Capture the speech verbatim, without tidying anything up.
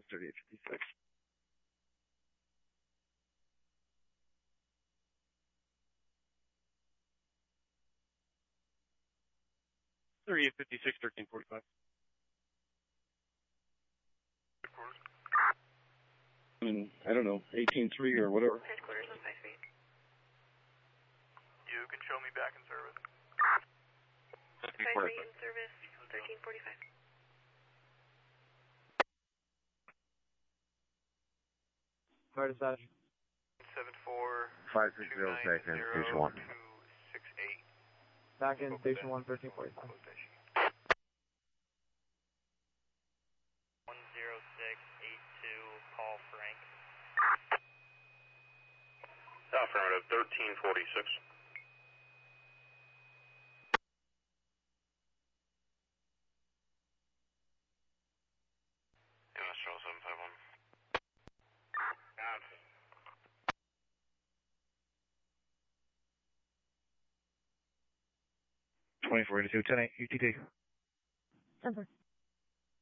thirty-eight fifty-six. thirty-eight fifty-six, thirteen forty-five. I mean, I don't know, eighteen three or whatever. Headquarters on five feet. You can show me back in service. five feet in service, thirteen forty-five. Fire dispatch. seven four. five six zero, back in station one. two six eight. Back in station one, thirteen forty-five. one zero six eight two, call Frank. Affirmative, thirteen forty-six. Industrial seven five one. Out. twenty-four eighty-two, ten eight, U T T. ten four.